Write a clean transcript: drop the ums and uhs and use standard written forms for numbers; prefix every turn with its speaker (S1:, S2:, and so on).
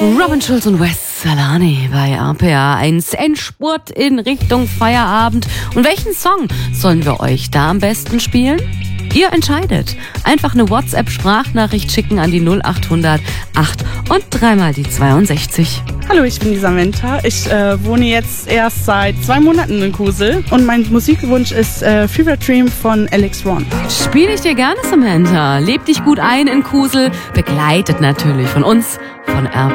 S1: Robin Schulz und Wes Salani bei RPA 1. Endspurt in Richtung Feierabend. Und welchen Song sollen wir euch da am besten spielen? Ihr entscheidet. Einfach eine WhatsApp-Sprachnachricht schicken an die 0800 8 und dreimal die 62.
S2: Hallo, ich bin die Samantha. Ich wohne jetzt erst seit 2 Monaten in Kusel und mein Musikwunsch ist Fever Dream von Alex Ron.
S1: Spiele ich dir gerne, Samantha. Leb dich gut ein in Kusel, begleitet natürlich von uns, von RPA.